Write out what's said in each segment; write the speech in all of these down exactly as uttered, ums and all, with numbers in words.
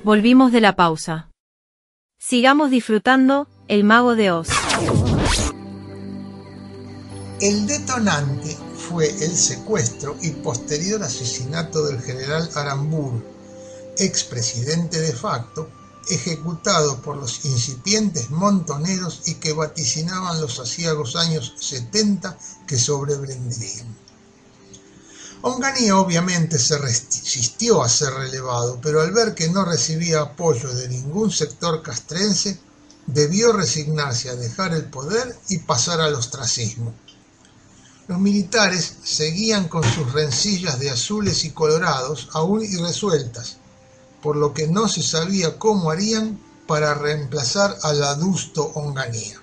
Volvimos de la pausa. Sigamos disfrutando El Mago de Oz. El detonante fue el secuestro y posterior asesinato del general Aramburu, expresidente de facto, ejecutado por los incipientes montoneros y que vaticinaban los aciagos años setenta que sobrevendrían. Onganía obviamente se resistió a ser relevado, pero al ver que no recibía apoyo de ningún sector castrense, debió resignarse a dejar el poder y pasar al ostracismo. Los militares seguían con sus rencillas de azules y colorados aún irresueltas, por lo que no se sabía cómo harían para reemplazar al adusto Onganía.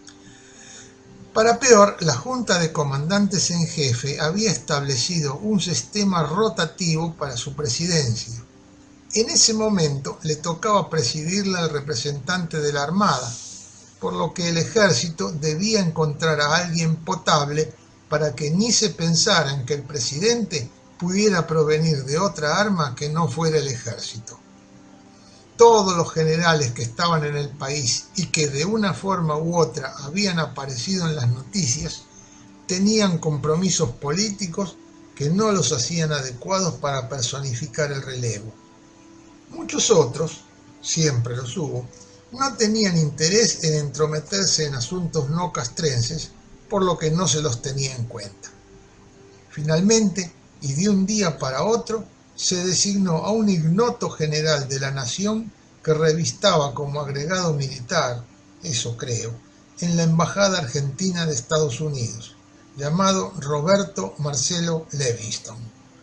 Para peor, la Junta de Comandantes en Jefe había establecido un sistema rotativo para su presidencia. En ese momento le tocaba presidirla al representante de la Armada, por lo que el ejército debía encontrar a alguien potable para que ni se pensara en que el presidente pudiera provenir de otra arma que no fuera el ejército. Todos los generales que estaban en el país y que de una forma u otra habían aparecido en las noticias tenían compromisos políticos que no los hacían adecuados para personificar el relevo. Muchos otros, siempre los hubo, no tenían interés en entrometerse en asuntos no castrenses, por lo que no se los tenía en cuenta. Finalmente, y de un día para otro, se designó a un ignoto general de la nación que revistaba como agregado militar, eso creo, en la Embajada Argentina de Estados Unidos, llamado Roberto Marcelo Levingston.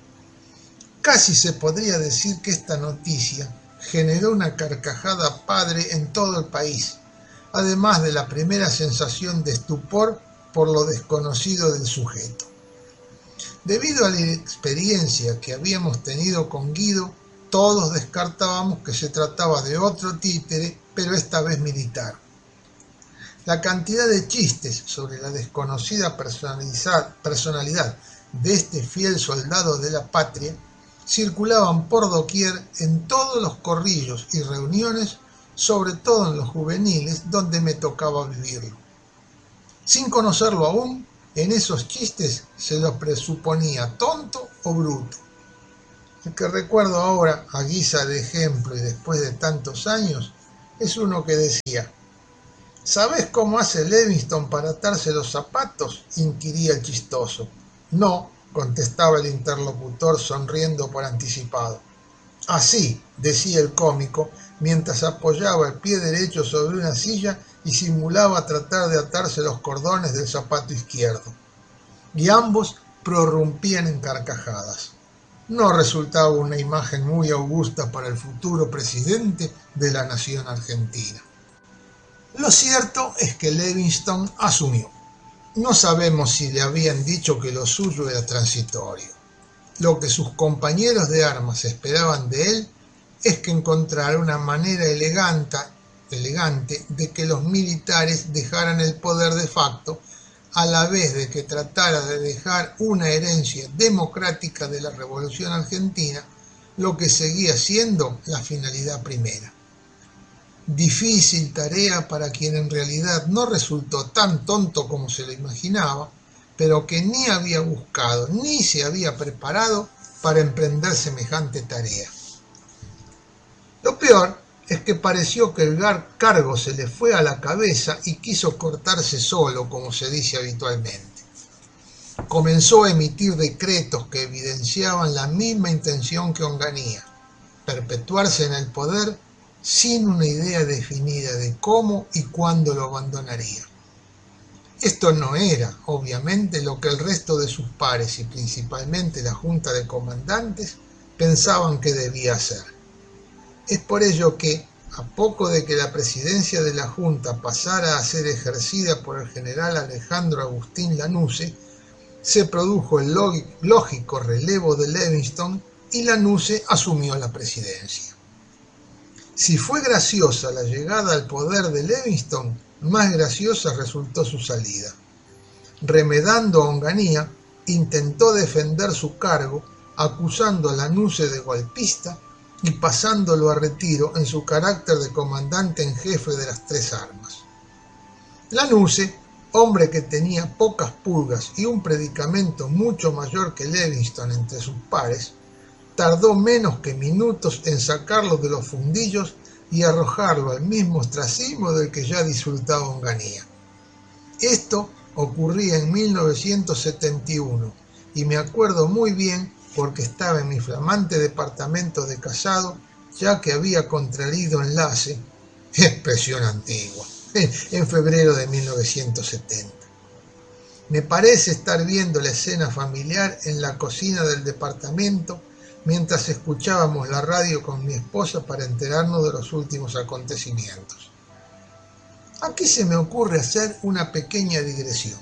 Casi se podría decir que esta noticia generó una carcajada padre en todo el país, además de la primera sensación de estupor por lo desconocido del sujeto. Debido a la experiencia que habíamos tenido con Guido, todos descartábamos que se trataba de otro títere, pero esta vez militar. La cantidad de chistes sobre la desconocida personalidad de este fiel soldado de la patria circulaban por doquier en todos los corrillos y reuniones, sobre todo en los juveniles, donde me tocaba vivirlo. Sin conocerlo aún, en esos chistes se lo presuponía tonto o bruto. El que recuerdo ahora, a guisa de ejemplo y después de tantos años, es uno que decía: ¿sabés cómo hace Levingston para atarse los zapatos?, inquiría el chistoso. No, contestaba el interlocutor sonriendo por anticipado. Así, decía el cómico, mientras apoyaba el pie derecho sobre una silla y simulaba tratar de atarse los cordones del zapato izquierdo. Y ambos prorrumpían en carcajadas. No resultaba una imagen muy augusta para el futuro presidente de la nación argentina. Lo cierto es que Levingston asumió. No sabemos si le habían dicho que lo suyo era transitorio. Lo que sus compañeros de armas esperaban de él es que encontrara una manera elegante, elegante de que los militares dejaran el poder de facto, a la vez de que tratara de dejar una herencia democrática de la Revolución Argentina, lo que seguía siendo la finalidad primera. Difícil tarea para quien en realidad no resultó tan tonto como se lo imaginaba, pero que ni había buscado ni se había preparado para emprender semejante tarea. Lo peor es que pareció que el cargo se le fue a la cabeza y quiso cortarse solo, como se dice habitualmente. Comenzó a emitir decretos que evidenciaban la misma intención que Onganía: perpetuarse en el poder sin una idea definida de cómo y cuándo lo abandonaría. Esto no era, obviamente, lo que el resto de sus pares y principalmente la Junta de Comandantes pensaban que debía hacer. Es por ello que, a poco de que la presidencia de la Junta pasara a ser ejercida por el general Alejandro Agustín Lanusse, se produjo el lógico relevo de Levingston y Lanusse asumió la presidencia. Si fue graciosa la llegada al poder de Levingston, más graciosa resultó su salida. Remedando a Onganía, intentó defender su cargo, acusando a Lanusse de golpista y pasándolo a retiro en su carácter de comandante en jefe de las tres armas. Lanusse, hombre que tenía pocas pulgas y un predicamento mucho mayor que Livingston entre sus pares, tardó menos que minutos en sacarlo de los fundillos y arrojarlo al mismo ostracismo del que ya disfrutaba Onganía. Esto ocurría en mil novecientos setenta y uno y me acuerdo muy bien porque estaba en mi flamante departamento de Casado, ya que había contraído enlace, expresión antigua, en febrero de mil novecientos setenta. Me parece estar viendo la escena familiar en la cocina del departamento mientras escuchábamos la radio con mi esposa para enterarnos de los últimos acontecimientos. Aquí se me ocurre hacer una pequeña digresión.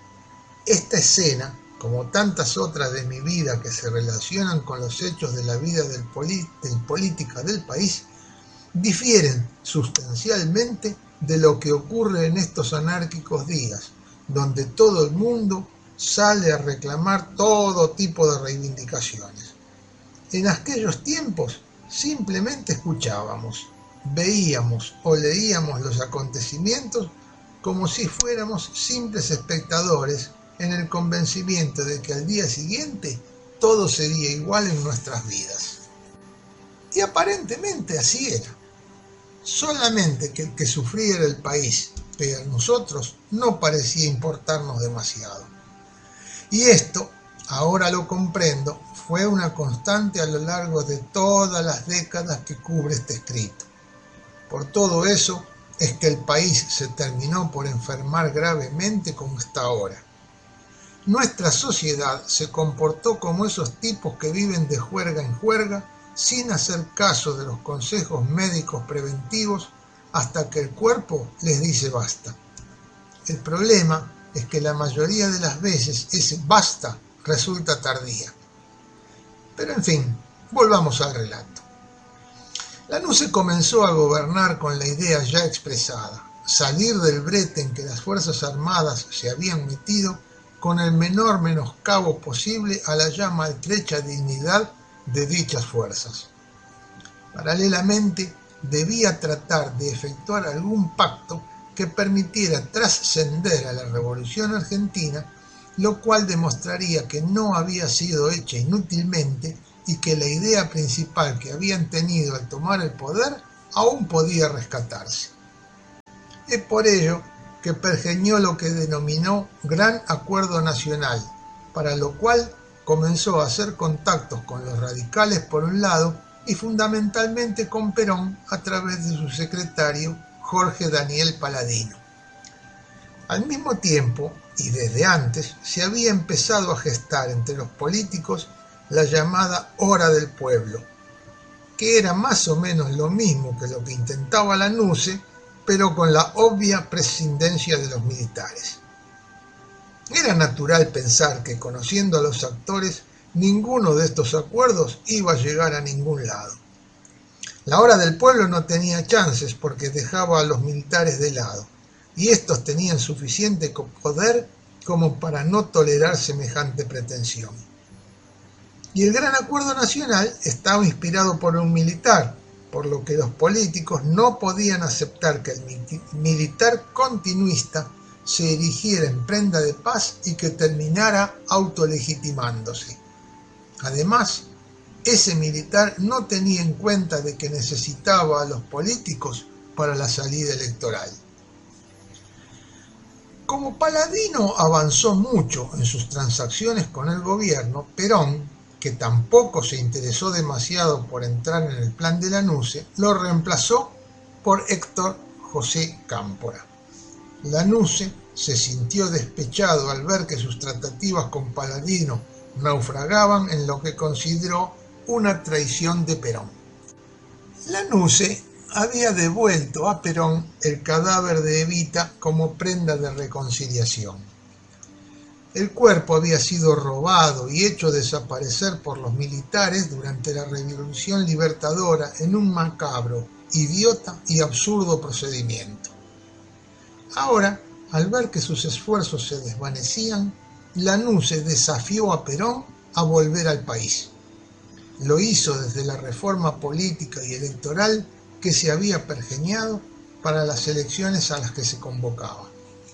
Esta escena, como tantas otras de mi vida que se relacionan con los hechos de la vida del polit- del política del país, difieren sustancialmente de lo que ocurre en estos anárquicos días, donde todo el mundo sale a reclamar todo tipo de reivindicaciones. En aquellos tiempos simplemente escuchábamos, veíamos o leíamos los acontecimientos como si fuéramos simples espectadores en el convencimiento de que al día siguiente todo sería igual en nuestras vidas. Y aparentemente así era. Solamente que el que sufría era el país, pero a nosotros no parecía importarnos demasiado. Y esto, ahora lo comprendo, fue una constante a lo largo de todas las décadas que cubre este escrito. Por todo eso es que el país se terminó por enfermar gravemente como está ahora. Nuestra sociedad se comportó como esos tipos que viven de juerga en juerga sin hacer caso de los consejos médicos preventivos hasta que el cuerpo les dice basta. El problema es que la mayoría de las veces ese basta resulta tardía. Pero en fin, volvamos al relato. Lanusse comenzó a gobernar con la idea ya expresada, salir del brete en que las Fuerzas Armadas se habían metido con el menor menoscabo posible a la ya maltrecha dignidad de dichas fuerzas. Paralelamente, debía tratar de efectuar algún pacto que permitiera trascender a la Revolución Argentina, lo cual demostraría que no había sido hecha inútilmente y que la idea principal que habían tenido al tomar el poder aún podía rescatarse. Es por ello que pergeñó lo que denominó Gran Acuerdo Nacional, para lo cual comenzó a hacer contactos con los radicales por un lado y fundamentalmente con Perón a través de su secretario Jorge Daniel Paladino. Al mismo tiempo, y desde antes, se había empezado a gestar entre los políticos la llamada Hora del Pueblo, que era más o menos lo mismo que lo que intentaba Lanusse, pero con la obvia prescindencia de los militares. Era natural pensar que, conociendo a los actores, ninguno de estos acuerdos iba a llegar a ningún lado. La Hora del Pueblo no tenía chances porque dejaba a los militares de lado, y estos tenían suficiente poder como para no tolerar semejante pretensión. Y el Gran Acuerdo Nacional estaba inspirado por un militar, por lo que los políticos no podían aceptar que el militar continuista se erigiera en prenda de paz y que terminara autolegitimándose. Además, ese militar no tenía en cuenta de que necesitaba a los políticos para la salida electoral. Como Paladino avanzó mucho en sus transacciones con el gobierno, Perón, que tampoco se interesó demasiado por entrar en el plan de Lanusse, lo reemplazó por Héctor José Cámpora. Lanusse se sintió despechado al ver que sus tratativas con Paladino naufragaban en lo que consideró una traición de Perón. Lanusse había devuelto a Perón el cadáver de Evita como prenda de reconciliación. El cuerpo había sido robado y hecho desaparecer por los militares durante la Revolución Libertadora en un macabro, idiota y absurdo procedimiento. Ahora, al ver que sus esfuerzos se desvanecían, Lanusse desafió a Perón a volver al país. lo hizo desde la reforma política y electoral que se había pergeñado para las elecciones a las que se convocaba.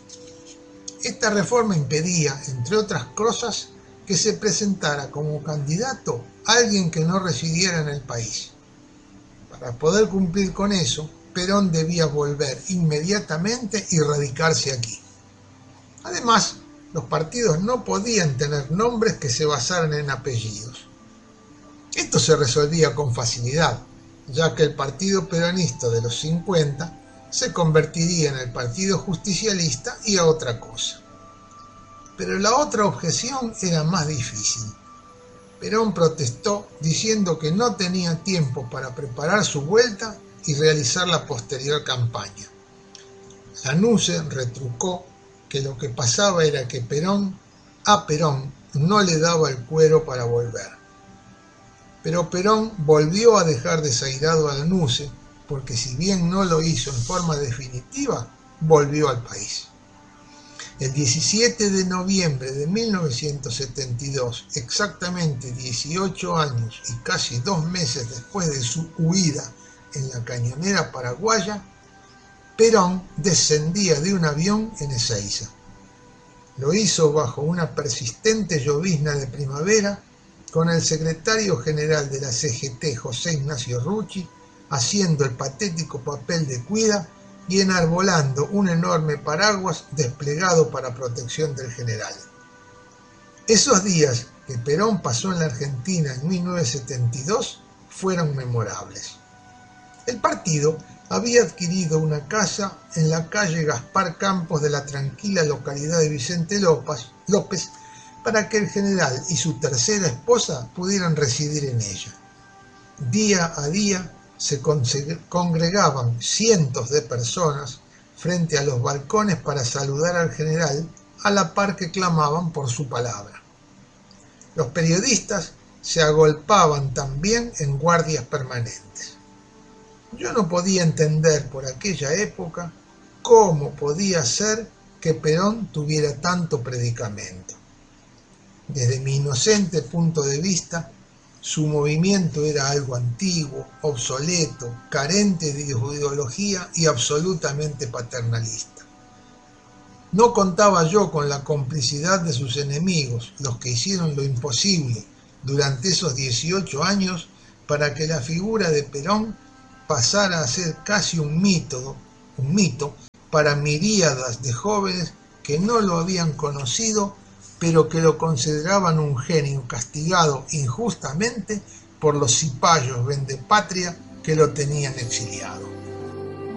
Esta reforma impedía, entre otras cosas, que se presentara como candidato alguien que no residiera en el país. Para poder cumplir con eso, Perón debía volver inmediatamente y radicarse aquí. Además, los partidos no podían tener nombres que se basaran en apellidos. Esto se resolvía con facilidad, ya que el Partido Peronista de los cincuenta se convertiría en el Partido Justicialista y a otra cosa. Pero la otra objeción era más difícil. Perón protestó diciendo que no tenía tiempo para preparar su vuelta y realizar la posterior campaña. Lanusse retrucó que lo que pasaba era que Perón, a Perón, no le daba el cuero para volver. Pero Perón volvió a dejar desairado a Lanusse, porque si bien no lo hizo en forma definitiva, volvió al país. El diecisiete de noviembre de mil novecientos setenta y dos, exactamente dieciocho años y casi dos meses después de su huida en la cañonera paraguaya, Perón descendía de un avión en Ezeiza. Lo hizo bajo una persistente llovizna de primavera, con el secretario general de la C G T, José Ignacio Rucci, haciendo el patético papel de cuida y enarbolando un enorme paraguas desplegado para protección del general. Esos días que Perón pasó en la Argentina en mil novecientos setenta y dos fueron memorables. El partido había adquirido una casa en la calle Gaspar Campos de la tranquila localidad de Vicente López, López para que el general y su tercera esposa pudieran residir en ella. Día a día se congregaban cientos de personas frente a los balcones para saludar al general, a la par que clamaban por su palabra. Los periodistas se agolpaban también en guardias permanentes. Yo no podía entender por aquella época cómo podía ser que Perón tuviera tanto predicamento. Desde mi inocente punto de vista, su movimiento era algo antiguo, obsoleto, carente de ideología y absolutamente paternalista. No contaba yo con la complicidad de sus enemigos, los que hicieron lo imposible durante esos dieciocho años para que la figura de Perón pasara a ser casi un mito, un mito para miríadas de jóvenes que no lo habían conocido, pero que lo consideraban un genio castigado injustamente por los cipayos vendepatria que lo tenían exiliado.